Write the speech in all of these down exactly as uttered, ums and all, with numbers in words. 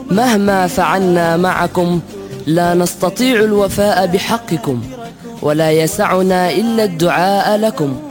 مهما فعلنا معكم لا نستطيع الوفاء بحقكم، ولا يسعنا إلا الدعاء لكم.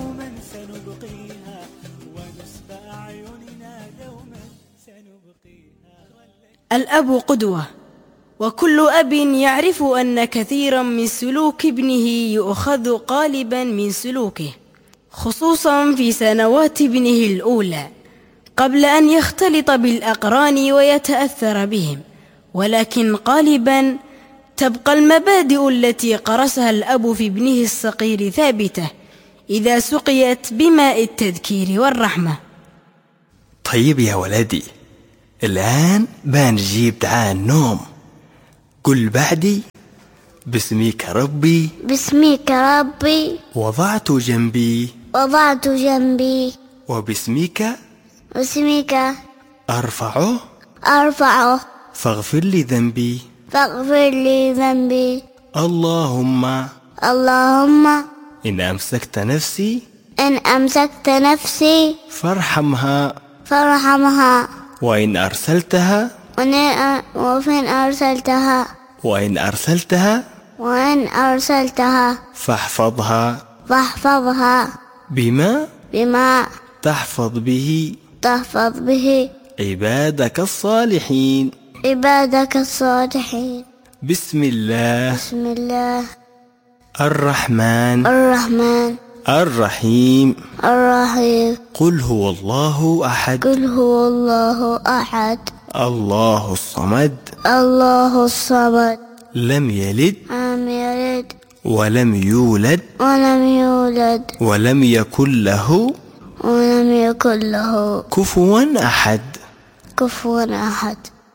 الأب قدوة، وكل أب يعرف أن كثيرا من سلوك ابنه يؤخذ قالبا من سلوكه، خصوصا في سنوات ابنه الأولى قبل أن يختلط بالأقران ويتأثر بهم، ولكن غالبا تبقى المبادئ التي غرسها الأب في ابنه الصغير ثابتة إذا سقيت بماء التذكير والرحمة. طيب يا ولدي، الآن بنجيب دعاء النوم. قل بعدي: باسمك ربي باسمك ربي وضعت جنبي وضعت جنبي وباسمك باسمك أرفعه أرفعه فاغفر لي ذنبي فاغفر لي ذنبي. اللهم اللهم إن أمسكت نفسي إن أمسكت نفسي فارحمها فارحمها، وإن أرسلتها وإن أرسلتها وإن أرسلتها وإن أرسلتها فاحفظها فاحفظها بما بما تحفظ به تحفظ به عبادك الصالحين عبادك الصالحين. بسم الله بسم الله الرحمن الرحمن الرحيم الرحيم. قل هو الله أحد قل هو الله أحد الله الصمد الله الصمد لم يلد لم يلد ولم يولد ولم يولد ولم يكن له ولم يكن له كفوا أحد كفوا أحد.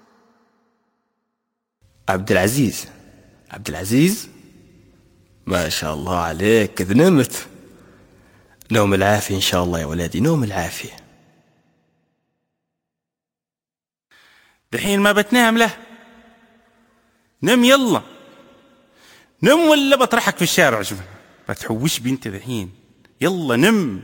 عبد العزيز عبد العزيز ما شاء الله عليك، إذ نمت. نوم العافية إن شاء الله يا ولدي، نوم العافية. دحين ما بتنام له؟ نم يلا، نم ولا بطرحك في الشارع. شوف بتحوش بنت دحين، يلا نم.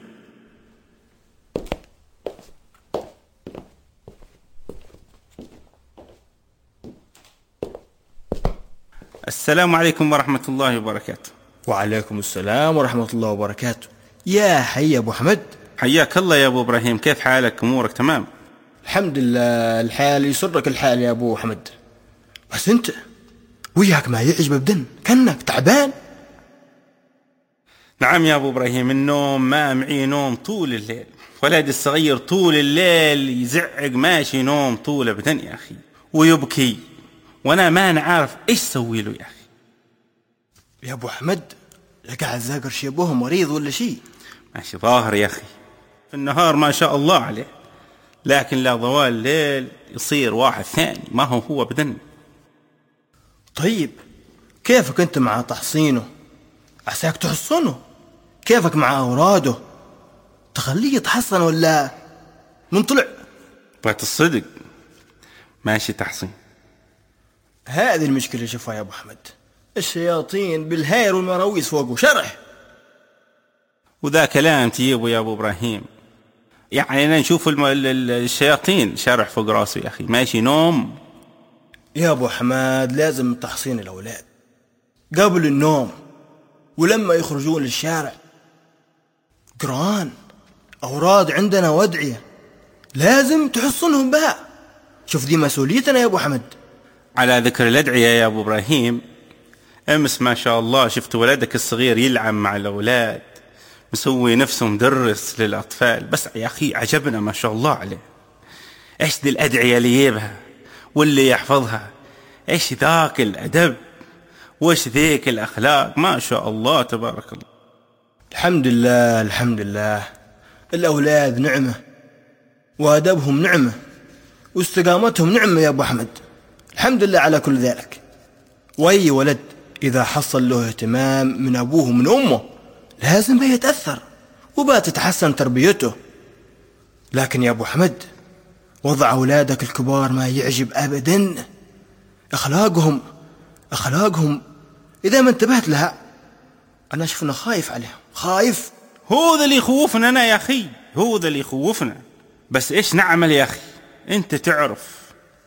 السلام عليكم ورحمة الله وبركاته. وعليكم السلام ورحمة الله وبركاته. يا حي أبو حمد. حياك الله يا أبو إبراهيم، كيف حالك؟ أمورك تمام؟ الحمد لله، الحال يسرك الحال يا أبو حمد. بس أنت وجهك ما يعجب أبدا، كأنك تعبان. نعم يا أبو إبراهيم، النوم ما معي نوم طول الليل، ولدي الصغير طول الليل يزعق ماشي نوم طول أبدا يا أخي، ويبكي وانا ما نعرف ايش سوي له يا اخي. يا ابو حمد قاعد زاقر شي ابوه مريض ولا شي؟ ماشي ظاهر يا اخي، في النهار ما شاء الله عليه، لكن لا ضوال الليل يصير واحد ثاني، ما هو هو ابدا. طيب كيفك انت مع تحصينه؟ عساك تحصنه. كيفك مع اوراده؟ تخليه يتحصن ولا منطلع؟ بات الصدق ماشي تحصين. هذه المشكلة. شوفها يا أبو حمد، الشياطين بالهير والمراويس فوقه شرح. وذا كلام تجيبه يا أبو إبراهيم، يعني أنا نشوف الشياطين شرح فوق راسه يا أخي، ماشي نوم. يا أبو حماد لازم تحصين الأولاد قبل النوم، ولما يخرجون للشارع قرآن أوراد عندنا وادعية لازم تحصنهم بها. شوف دي مسؤوليتنا يا أبو حمد. على ذكر الأدعية يا أبو إبراهيم، أمس ما شاء الله شفت ولدك الصغير يلعب مع الأولاد، مسوي نفسه مدرس للأطفال، بس يا أخي عجبنا ما شاء الله عليه. إيش دي الأدعية اللي يجيبها واللي يحفظها، إيش ذاك الأدب وإيش ذيك الأخلاق، ما شاء الله تبارك الله. الحمد لله الحمد لله، الأولاد نعمة، وأدبهم نعمة، واستقامتهم نعمة يا أبو أحمد. الحمد لله على كل ذلك. وأي ولد إذا حصل له اهتمام من أبوه ومن أمه لازم بيتأثر وبتتحسن تربيته. لكن يا أبو أحمد وضع أولادك الكبار ما يعجب أبدا. أخلاقهم أخلاقهم إذا ما انتبهت لها أنا شفنا خايف عليهم، خايف. هو ذا اللي يخوفنا أنا يا أخي، هو ذا اللي يخوفنا. بس إيش نعمل يا أخي؟ أنت تعرف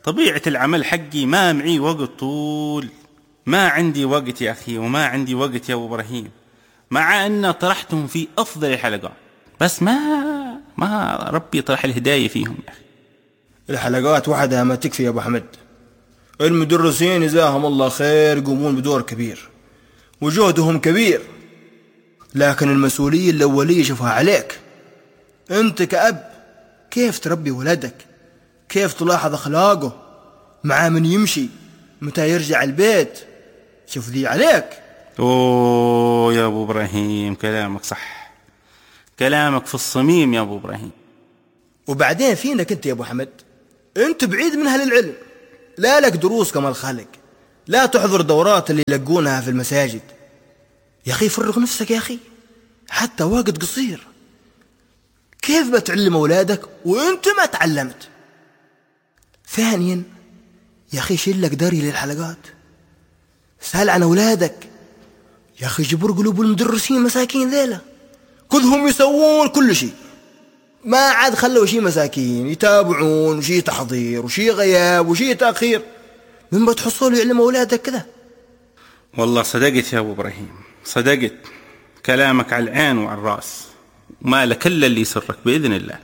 طبيعة العمل حقي ما معي وقت طول، ما عندي وقت يا أخي، وما عندي وقت يا أبو إبراهيم، مع أن طرحتهم في أفضل الحلقات، بس ما ما ربي طرح الهداية فيهم يا أخي. الحلقات وحدها ما تكفي يا أبو حمد. المدرسين جزاهم الله خير يقومون بدور كبير وجهدهم كبير، لكن المسؤولية الأولية شوفها عليك أنت كأب. كيف تربي ولدك، كيف تلاحظ أخلاقه، مع من يمشي، متى يرجع البيت، شوف ذي عليك. أوه يا أبو إبراهيم، كلامك صح، كلامك في الصميم يا أبو إبراهيم. وبعدين فينك أنت يا أبو حمد، أنت بعيد من أهل العلم، لا لك دروس كما الخالق، لا تحضر دورات اللي يلقونها في المساجد. يا أخي فرغ نفسك يا أخي، حتى وقت قصير. كيف بتعلم أولادك وأنت ما تعلمت؟ ثانيا يا أخي شيل لك داري للحلقات، سأل عن أولادك يا أخي. جبر قلوب المدرسين مساكين ذيلا، كلهم يسوون كل شيء، ما عاد خلوا شيء مساكين يتابعون، وشي تحضير وشي غياب وشي تأخير. من بتحصلوا يعلم أولادك كذا؟ والله صدقت يا أبو إبراهيم، صدقت، كلامك على العين وعلى الرأس، وما لك إلا اللي يسرك بإذن الله.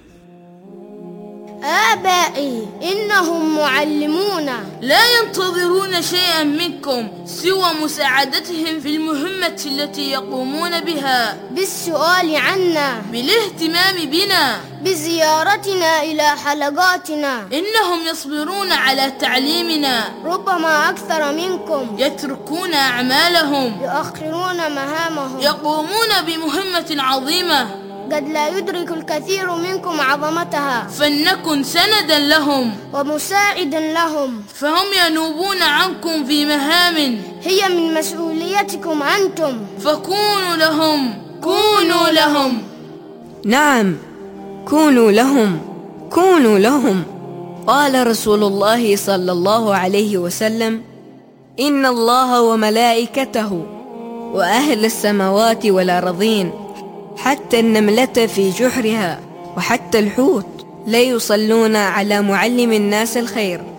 آبائي إنهم معلمون لا ينتظرون شيئا منكم سوى مساعدتهم في المهمة التي يقومون بها، بالسؤال عنا، بالاهتمام بنا، بزيارتنا إلى حلقاتنا. إنهم يصبرون على تعليمنا، ربما أكثر منكم، يتركون أعمالهم، يؤخرون مهامهم، يقومون بمهمة عظيمة قد لا يدرك الكثير منكم عظمتها، فلنكن سندا لهم ومساعدا لهم، فهم ينوبون عنكم في مهام هي من مسؤوليتكم أنتم، فكونوا لهم، كونوا لهم. نعم، كونوا لهم، كونوا لهم. قال رسول الله صلى الله عليه وسلم: إن الله وملائكته وأهل السماوات والأرضين حتى النملة في جحرها وحتى الحوت لا يصلون على معلم الناس الخير